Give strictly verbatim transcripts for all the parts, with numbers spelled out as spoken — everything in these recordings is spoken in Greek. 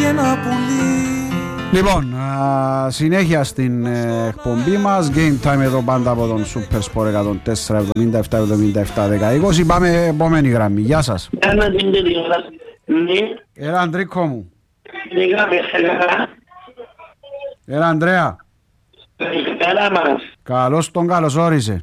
ένα πουλί. Λοιπόν, α, συνέχεια στην ε, εκπομπή μας. Game time εδώ πάντα από τον Super Sport εκατόν τέσσερα εβδομήντα επτά εβδομήντα επτά δέκα είκοσι. Πάμε επόμενη γραμμή. Γεια σας. Έλα Αντρίκο μου. Έλα Ανδρέα. Καλώς τον καλώς όρισε.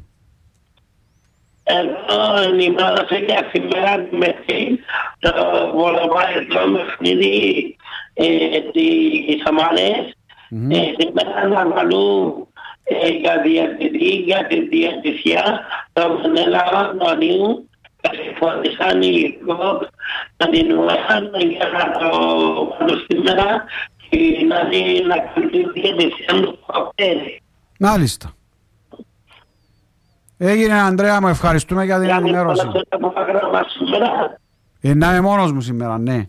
Εδώ ενημέρωσα για σήμερα μέχρι το βολοπαετό παιχνίδι της Αμάνες. Σήμερα να βάλουν για διατηρή, για τη διατησία των Ελλάδα νονίου. Συμφωνήσαν οι υλικό να την ουέσαν για να το βάλουν σήμερα και να κάνουν τη διατησία του κοκτέιλ. Μάλιστα. Έγινε Ανδρέα μου, ευχαριστούμε για την ενημέρωση. Ε, να είμαι μόνος μου σήμερα, ναι.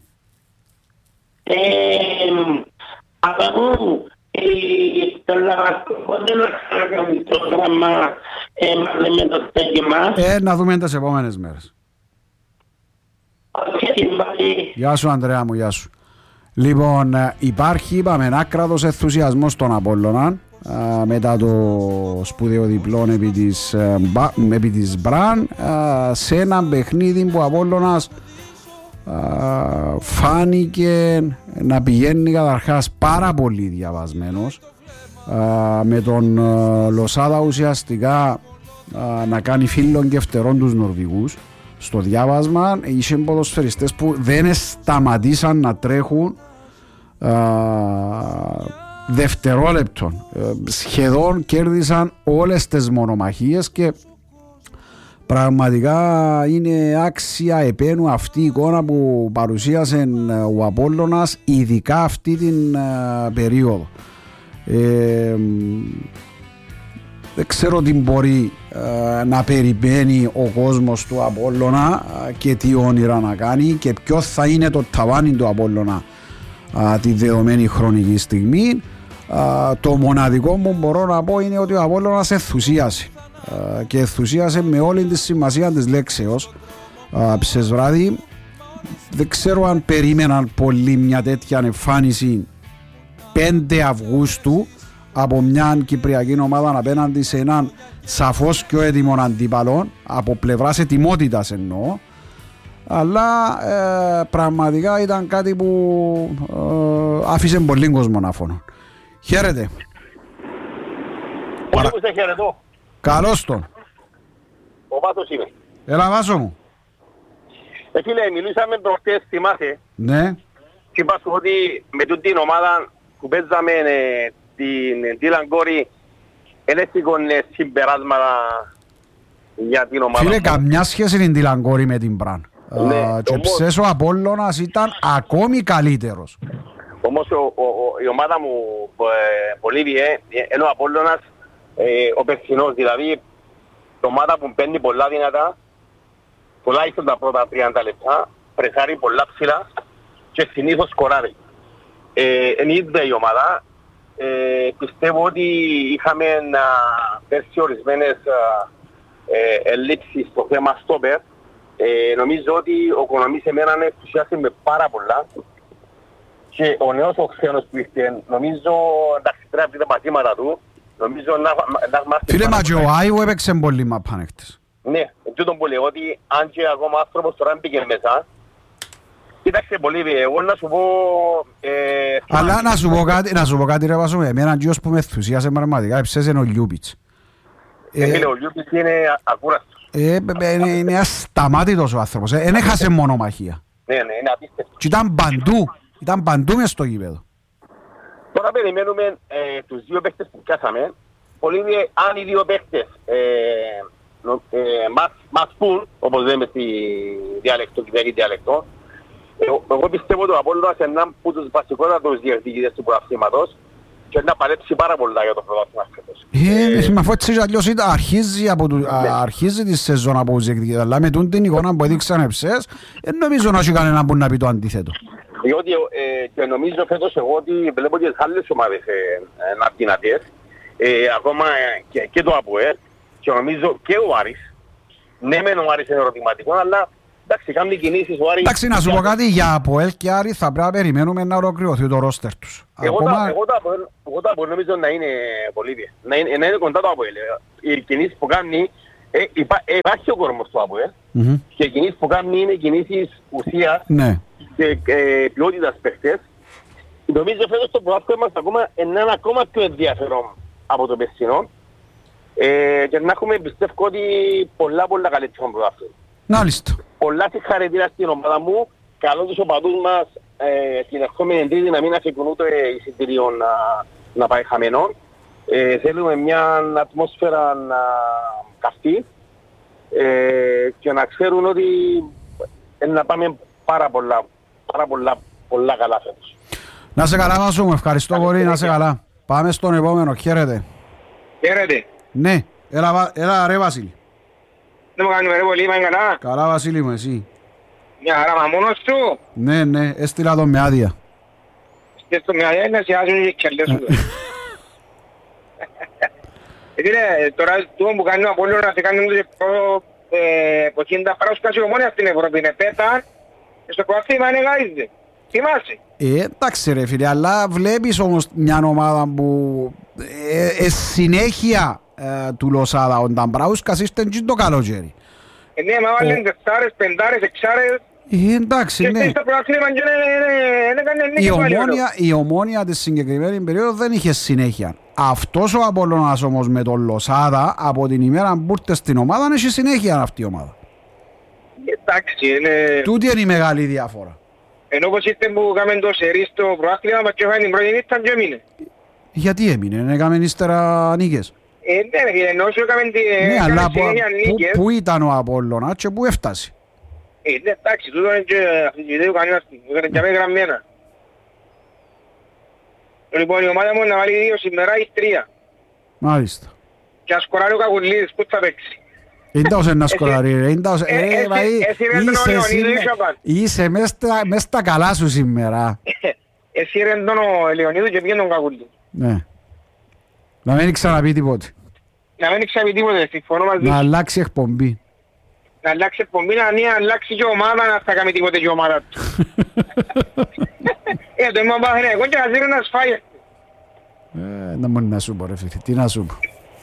Αλλά μου, το λαγαστικό δεν θα κάνει το γράμμα με το στέγημα. Ε, να δούμε τις επόμενες μέρες. Γεια σου Ανδρέα μου, γεια σου. Λοιπόν, υπάρχει, είπαμε, άκρατος ενθουσιασμός στον Απόλλωνα μετά το σπουδαίο διπλόν επί της, επί της Μπραν σε ένα παιχνίδι που ο Απόλλωνας φάνηκε να πηγαίνει καταρχάς πάρα πολύ διαβασμένος, με τον Λοσάδα ουσιαστικά να κάνει φίλων και φτερών τους Νορβηγούς στο διάβασμα. Είχε ποδοσφαιριστές που δεν σταματήσαν να τρέχουν δευτερόλεπτον, σχεδόν κέρδισαν όλες τις μονομαχίες και πραγματικά είναι άξια επένου αυτή η εικόνα που παρουσίασε ο Απόλλωνας, ειδικά αυτή την περίοδο. Ε, δεν ξέρω τι μπορεί ε, να περιμένει ο κόσμος του Απόλλωνα και τι όνειρα να κάνει και ποιο θα είναι το ταβάνι του Απόλλωνα α, τη δεδομένη χρονική στιγμή. Α, το μοναδικό που μπορώ να πω είναι ότι ο Απόλλωνας ενθουσίασε α, και ενθουσίασε με όλη τη σημασία της λέξεως. Ψες βράδυ δεν ξέρω αν περίμεναν πολύ μια τέτοια εμφάνιση πέντε Αυγούστου από μια κυπριακή ομάδα απέναντι σε έναν σαφώς πιο έτοιμο αντίπαλο, από πλευράς ετοιμότητας εννοώ, αλλά ε, πραγματικά ήταν κάτι που ε, άφησε πολύ κόσμο να φωνώ. Χαίρετε. Πολύ που σε χαιρετώ. Καλώς τον. Ο Βάσος είμαι. Έλα Βάσο μου. Ε, φίλε, μιλούσαμε προχτές, θυμάσαι. Ναι. Και είπα σου ότι με τούτη την ομάδα που παίζαμε ε, την Τίλαν Κόρη δεν σήκωνε συμπεράσματα για την ομάδα. Φίλε, καμιά σχέση είναι την Τίλαν Κόρη με την Μπραν. Ναι, uh, και όμως... ψες ο Απόλλωνας ήταν ακόμη καλύτερος. Όμως ο, ο, ο, η ομάδα μου ε, Πολύβιε, είναι ο Απόλλωνας, ε, ο περσινός, δηλαδή η ομάδα που παίρνει πολλά δυνατά, τουλάχιστον τα πρώτα τριάντα λεπτά, πρεσάρει πολλά ψηλά και συνήθως σκοράρει. Είναι ίδια η ομάδα. Ε, πιστεύω ότι είχαμε πέρσι ορισμένες ε, ελλείψεις στο θέμα στόπερ. Ε, νομίζω ότι ο Κονομής εμένα ενθουσιάσει με πάρα πολλά και ο νέος ο ξένος που ήρθε, νομίζω εντάξει πρέπει να πει τα πατήματα του, νομίζω να, να μάθει. Φίλε μα και ο Άιου έπαιξε πολύ μαπάνεκτες. Ναι, τούτον που λέω ότι αν και ακόμα άνθρωπος τώρα μπήκε μέσα, κοίταξε πολύ, εγώ να σου πω... Ε, αλλά να σου πω κάτι, να σου πω κάτι ρε Βάσο, εμένα γιος που με ενθουσιάσε πραγματικά, έψες είναι ο Λιούπιτς. Ε, φίλε, ο Λιούπιτς είναι ακούραστος. Ε, είναι, είναι ασταμάτητος ο άνθρωπος, δεν έχασε μονομαχία. Ναι, ναι, είναι απίστευτο. Και ήταν παντού, ήταν παντού μες στο γήπεδο. Τώρα περιμένουμε ε, τους δύο παίχτες που πιάσαμε. Πολύ είναι αν οι δύο παίχτες ε, ε, μας, μας πούν, όπως λέμε στη διάλεκτο, κυπριακή διάλεκτο, ε, εγώ πιστεύω ότι ο Απόλλωνας είναι έναν από τους βασικότατους διεκδικητές του πρωταθλήματος και να παλέψει πάρα πολλά για το πρωτάθλημα φέτος. Ε, μα αφού έτσι αλλιώς αρχίζει, από του, ναι. αρχίζει τη σεζόν από τους διεκδικητές, αλλά με την εικόνα που έδειξαν εψές, δεν νομίζω να έχει κανένα που να πει το αντίθετο. Διότι ε, και νομίζω φέτος εγώ ότι βλέπω και τις άλλες ομάδες ε, ε, να δυνατές, ε, ακόμα ε, και, και το ΑΠΟΕΛ και νομίζω και ο Άρης. Ναι μεν ο Άρης είναι ερωτηματικό, αλλά Εντάξει, κάνουν κινήσεις ο Άρης. Εντάξει, να σου πω κάτι, για ΑΠΟΕΛ και Άρη θα πρέπει να περιμένουμε να ολοκληρωθεί το ρόστερ τους. Εγώ Ακόμα... τα, εγώ τα, εγώ τα νομίζω να είναι πολύ βία. Να είναι, να είναι κοντά το ΑΠΟΕΛ. Οι κινήσεις που κάνει, ε, υπά, ε, υπάρχει ο κορμός του ΑΠΟΕΛ mm-hmm. και οι κινήσεις που κάνει είναι κινήσεις ουσίας ναι. και ε, ποιότητας παίχτες. Νομίζω φέτος το πρωτάθλημα μας ακόμα είναι ένα ακόμα πιο ενδιαφέρον από το περσινό ε, και να έχουμε πιστεύω ότι πολλά πολλά καλύτερο πρωτάθλημα. Μάλιστα. Πολλά συγχαρητήρια στην ομάδα μου. Καλώ τους οπαδούς μας ε, την ερχόμενη Τρίτη να μην αφήκουν ούτε εισιτήριο να, να πάει χαμένο. Ε, θέλουμε μια ατμόσφαιρα να καυτή ε, και να ξέρουν ότι ε, να πάμε πάρα πολλά, πάρα πολλά, πολλά καλά φέτος. Να σε καλά Βάσο μου, ευχαριστώ πολύ, να σε καλά. Πάμε στον επόμενο, χαίρετε. Χαίρετε. Ναι, έλα, έλα ρε Βασίλη. Δεν μου κάνουμε ρε πολύ, είμαι καλά. Καλά Βασίλη μου, εσύ. Μια χαρά, μα μόνος σου. Ναι, ναι, έστειλα τον με άδεια. Στείλα τον με άδεια, να σε άζουν και κελές σου. Γιατί ρε, τώρα το που κάνει ο Απόλλωνας να κάνει το χήντα παράσκαση ομόνια στην Ευρώπη, είναι πέτα, στο κομμάτι είναι γάιζε. Θυμάσαι. Ε, εντάξει ρε φίλε, αλλά βλέπεις όμως μια ομάδα που ε, ε, συνέχεια ε, του Λοσάδα όταν Μπράουσκας είστε και το καλοκαίρι. Ε, ναι, μα βάλουν τεσσάρες, πεντάρες, εξάρες. Ε, εντάξει, και ναι. στο πρωτάθλημα και δεν έκανε νίκη. Η ομόνια, η ομόνια της συγκεκριμένη περίοδο δεν είχε συνέχεια. Αυτός ο Απόλλωνας όμως με τον Λοσάδα από την ημέρα που ήρθε στην ομάδα έχει συνέχεια αυτή η ομάδα. Εντάξει, είναι... Τούτη είναι η μεγάλη διαφορά. Ενώ πως ήρθε που έκαμε το σερί στο προάθλημα μας και έφαγε την πρώτη νύχτα και έμεινε. Γιατί έμεινε, έκαμε ύστερα νίκες. Ε, ναι, ενώ σου έκαμε την ναι, αλλά νίκες. Πού ήταν ο Απόλλωνας και πού έφτασε. Ε, ναι, εντάξει, τούτο είναι και αφισβητέου κανένας, έκανε και αμέσως γραμμένα. Λοιπόν, η ομάδα μου να βάλει δύο σήμερα ή τρία. Μάλιστα. Και να σκοράρει ο Κακουλίδης, πού θα παίξει. Είναι τόσο ένα σκοράρι ρε, είσαι μες στα καλά σου σήμερα. Εσύ ρε τον ο Λεωνίδου και πήγαινε τον Κακουλίδη. Ναι. Να μην ξαναπεί τίποτε. Να μην ξαναπεί τίποτε, συμφωνώ μαζί. Να αλλάξει εκπομπή. Να αλλάξει εκπομπή, να μην αλλάξει και ομάδα, να θα κάνει τίποτε και ομάδα του. Ε, το είμαι παθηναϊκό και να ζήρω να σφάγει. Ε, να μόνο να σου πω ρε φίλε, τι να σου πω.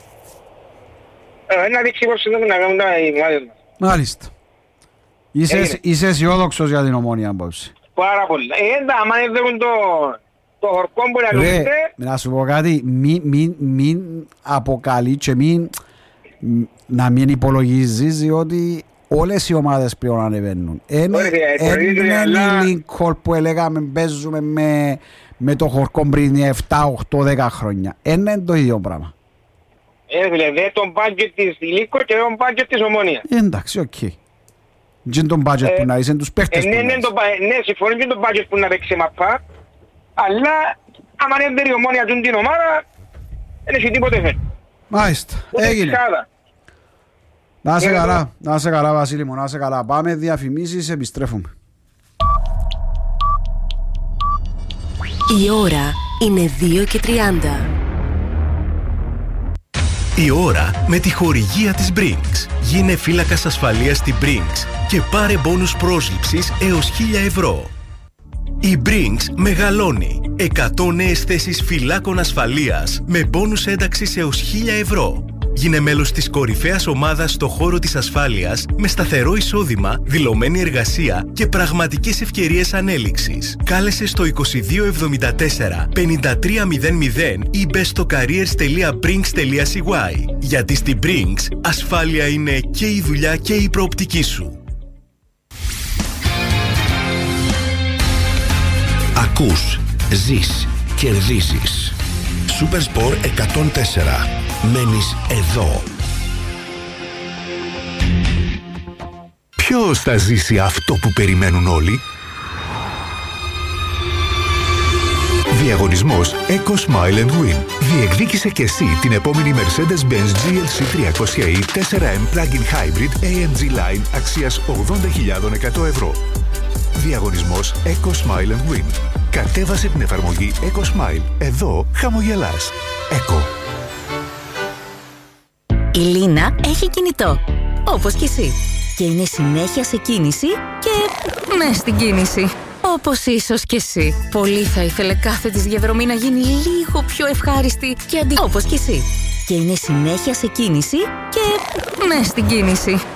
Ε, να δείξει πως είναι να κάνουν τα ομάδες μας. Μάλιστα. Είσαι, είσαι αισιόδοξος για την Ομόνια απόψε. Πάρα πολύ. Ε, εντά, άμα δεν το, το χορκό που να λούτε... Να σου πω κάτι, μην, μην, μην αποκαλεί και μην, να μην υπολογίζεις, διότι όλες οι ομάδες πλέον ανεβαίνουν. Είναι η Λίνκολ που έλεγαμε παίζουμε με, με το χορκό πριν επτά, οκτώ, δέκα χρόνια. Είναι το ίδιο πράγμα. Ε, δηλαδή τον budget της Λίκο και τον budget της Ομόνιας. Εντάξει, οκ. Και τον budget ε, που να είσαι, τους παίχτες ε, που ναι, να ναι, είσαι. Ναι, συμφωνώ και τον budget που να παίξει μαπά, αλλά άμα δεν η Ομόνια του την ομάδα, δεν έχει τίποτε φέρει. Μάλιστα, έγινε. Να είσαι καλά, να είσαι καλά Βασίλη μου, να είσαι καλά. Πάμε διαφημίσεις, επιστρέφουμε. Η ώρα είναι δύο και τριάντα. Η ώρα με τη χορηγία της Brinks. Γίνε φύλακας ασφαλείας στην Brinks και πάρε μπόνους πρόσληψης έως χίλια ευρώ. Η Brinks μεγαλώνει. εκατό νέες θέσεις φυλάκων ασφαλείας με μπόνους ένταξης έως χίλια ευρώ. Γίνε μέλος της κορυφαίας ομάδας στο χώρο της ασφάλειας με σταθερό εισόδημα, δηλωμένη εργασία και πραγματικές ευκαιρίες ανέλυξης. Κάλεσε στο είκοσι δύο εβδομήντα τέσσερα πενήντα τρία μηδέν μηδέν ή μπες στο careers τελεία brinks τελεία c y. Γιατί στη Brinks ασφάλεια είναι και η δουλειά και η προοπτική σου. Ακούς, ζεις, κερδίζεις. Supersport εκατόν τέσσερα. Μένεις εδώ. Ποιος θα ζήσει αυτό που περιμένουν όλοι? Διαγωνισμός Eco Smile and Win. Διεκδίκησε και εσύ την επόμενη Mercedes-Benz τζι ελ σι τριακόσια ι φορ εμ Plug-in Hybrid έι εμ τζι Line αξίας ογδόντα χιλιάδες εκατό ευρώ. Διαγωνισμός Eco Smile and Win. Κατέβασε την εφαρμογή Eco Smile. Εδώ χαμογελάς. Eco. Η Λίνα έχει κινητό, όπως και εσύ. και είναι συνέχεια σε κίνηση και μες στην κίνηση. Όπως ίσως και εσύ. Πολύ θα ήθελε κάθε της διαδρομή να γίνει λίγο πιο ευχάριστη και αντί... Όπως και εσύ. Και είναι συνέχεια σε κίνηση και μες στην κίνηση.